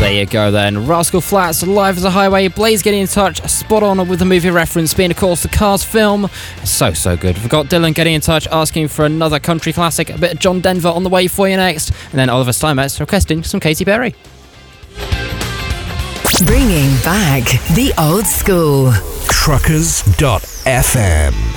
There you go then. Rascal Flatts, Live as a Highway. Blaze getting in touch, spot on with the movie reference being, of course, the Cars film. So good. We've got Dylan getting in touch, asking for another country classic, a bit of John Denver on the way for you next. And then Oliver Steinmetz requesting some Katy Perry. Bringing back the old school. Truckers.fm